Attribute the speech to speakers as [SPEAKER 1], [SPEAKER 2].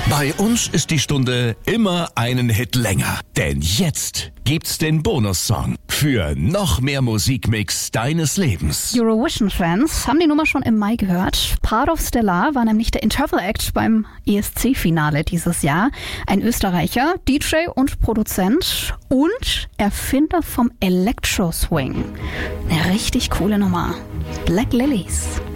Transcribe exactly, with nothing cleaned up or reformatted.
[SPEAKER 1] Bei uns ist die Stunde immer einen Hit länger. Denn jetzt gibt's den Bonussong für noch mehr Musikmix deines Lebens.
[SPEAKER 2] Eurovision-Fans haben die Nummer schon im Mai gehört. Part of Stellar war nämlich der Interval Act beim E S C-Finale dieses Jahr. Ein Österreicher, D J und Produzent und Erfinder vom Electro Swing. Eine richtig coole Nummer. Black Lilies.